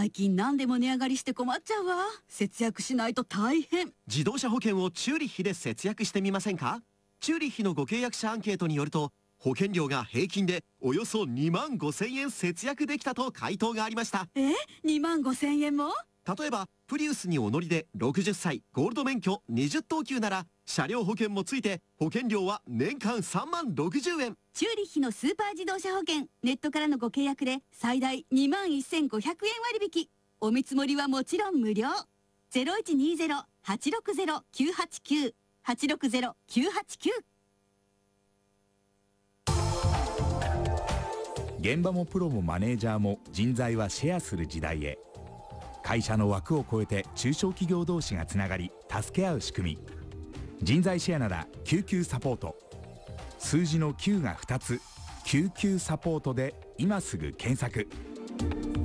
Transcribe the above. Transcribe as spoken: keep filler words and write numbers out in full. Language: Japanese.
最近何でも値上がりして困っちゃうわ。節約しないと大変。 自動車保険をチューリッヒで節約してみませんか？チューリッヒのご契約者アンケートによると、保険料が平均でおよそにまんごせんえん節約できたと回答がありました。 え、にまんごせんえんも？ 例えばプリウスにお乗りでろくじゅっさいゴールド免許にじゅっとうきゅうなら、車両保険もついて保険料は年間さんまんろくじゅうえん。 チューリッヒのスーパー自動車保険、ネットからのご契約で最大にまんせんごひゃくえん割引。お見積もりはもちろん無料。 ゼロいちにゼロ はちろくゼロ きゅうはちきゅう はちろくゼロ きゅうはちきゅう。 現場もプロもマネージャーも人材はシェアする時代へ。会社の枠を超えて中小企業同士がつながり助け合う仕組み、人材シェアなら救急サポート。数字のきゅうがふたつ、救急サポートで今すぐ検索。